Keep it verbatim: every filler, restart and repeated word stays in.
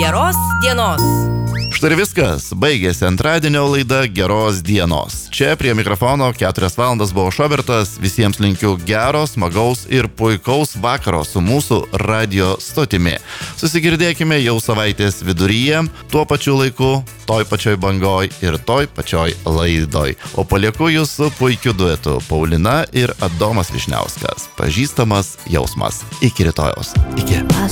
Geros dienos. Štai ir viskas, baigėsi antradienio laida Geros dienos. Čia prie mikrofono keturias valandas buvo Šobertas, visiems linkiu gero, smagaus ir puikaus vakaro su mūsų radio stotimi. Susigirdėkime jau savaitės viduryje, tuo pačiu laiku, toj pačioj bangoj ir toj pačioj laidoj. O palieku jūs su puikiu duetu Paulina ir Adomas Vyšniauskas. Pažįstamas jausmas. Iki rytojaus. Iki.